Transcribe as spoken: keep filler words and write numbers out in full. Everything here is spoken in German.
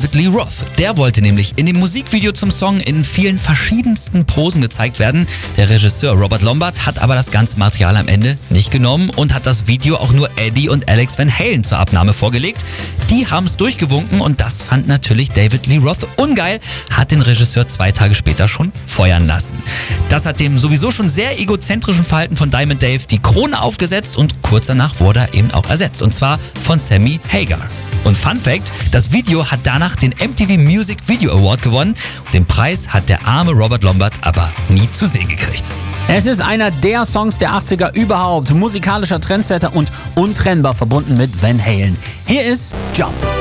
David Lee Roth. Der wollte nämlich in dem Musikvideo zum Song in vielen verschiedensten Posen gezeigt werden. Der Regisseur Robert Lombard hat aber das ganze Material am Ende nicht genommen und hat das Video auch nur Eddie und Alex Van Halen zur Abnahme vorgelegt. Die haben es durchgewunken und das fand natürlich David Lee Roth ungeil, hat den Regisseur zwei Tage später schon feuern lassen. Das hat dem sowieso schon sehr egozentrischen Verhalten von Diamond Dave die Krone aufgesetzt und kurz danach wurde er eben auch ersetzt, und zwar von Sammy Hagar. Und Fun Fact, das Video hat danach den M T V Music Video Award gewonnen. Den Preis hat der arme Robert Lombard aber nie zu sehen gekriegt. Es ist einer der Songs der achtziger überhaupt, musikalischer Trendsetter und untrennbar verbunden mit Van Halen. Hier ist Jump.